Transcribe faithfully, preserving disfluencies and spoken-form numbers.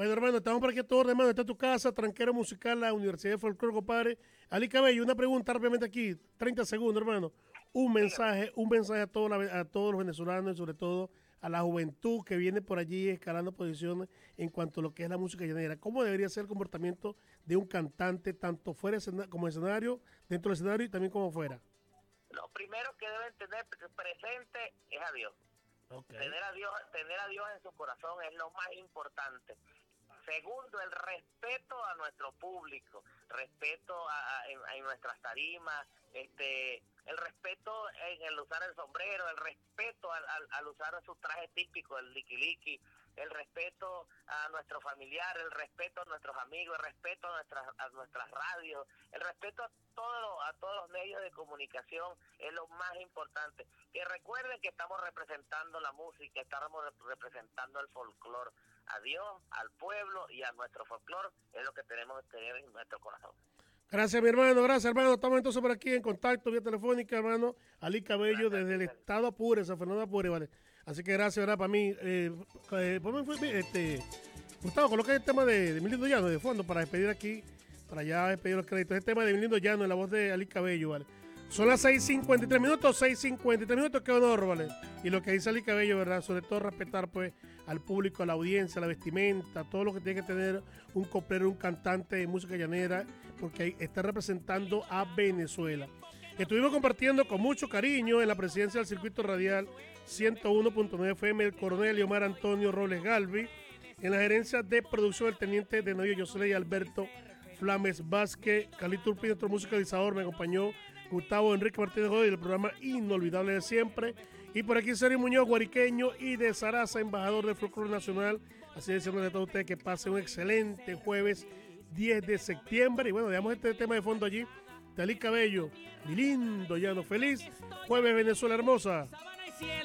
Bueno, hermano, estamos por aquí a todos, hermano. Está tu casa, tranquero musical, la Universidad de Folclore, compadre. Ali Cabello, una pregunta rápidamente aquí, treinta segundos, hermano. Un mensaje, un mensaje a todos, la- a todos los venezolanos y sobre todo a la juventud que viene por allí escalando posiciones en cuanto a lo que es la música llanera. ¿Cómo debería ser el comportamiento de un cantante, tanto fuera escena- como escenario, dentro del escenario y también como fuera? Lo primero que deben tener presente es a Dios. Ok. Tener a Dios, tener a Dios en su corazón es lo más importante. Segundo, el respeto a nuestro público, respeto a, a- en, en nuestras tarimas, este, el respeto en el usar el sombrero, el respeto al, al, al usar su traje típico, el liquiliqui, el respeto a nuestro familiar, el respeto a nuestros amigos, el respeto a nuestras a nuestras radios, el respeto a todos a todos los medios de comunicación es lo más importante. Que recuerden que estamos representando la música, estamos rep- representando el folclore. A Dios, al pueblo y a nuestro folclore es lo que tenemos que tener en nuestro corazón. Gracias, mi hermano, gracias, hermano. Estamos entonces por aquí en contacto vía telefónica, hermano. Ali Cabello, Gracias, desde el Cristian. estado Apure, San Fernando Apure, ¿vale? Así que gracias, ¿verdad? Para mí. Eh, eh, ponme, fue- este, Gustavo, coloca el tema de, de Mi Lindo Llano de fondo para despedir aquí, para ya despedir los créditos. El tema de Mi Lindo Llano en la voz de Ali Cabello, ¿vale? Son las seis cincuenta y tres minutos, seis cincuenta y tres minutos, qué honor, ¿vale? Y lo que dice Ali Cabello, ¿verdad? Sobre todo respetar, pues, al público, a la audiencia, a la vestimenta, todo lo que tiene que tener un coplero, un cantante de música llanera, porque ahí está representando a Venezuela. Estuvimos compartiendo con mucho cariño en la presidencia del circuito radial ciento uno punto nueve F M el coronel Omar Antonio Robles Galvi, en la gerencia de producción el teniente de navío Jocelyn Alberto Flames Vázquez, Calito Urpí, nuestro musicalizador, me acompañó Gustavo Enrique Martínez Godoy del programa Inolvidable de Siempre. Y por aquí Sergio Muñoz, guariqueño y de Sarasa, embajador del folclore nacional. Así deseándole a todos ustedes que pasen un excelente jueves diez de septiembre. Y bueno, dejamos este tema de fondo allí. Talí Cabello, mi lindo llano feliz. Jueves Venezuela hermosa.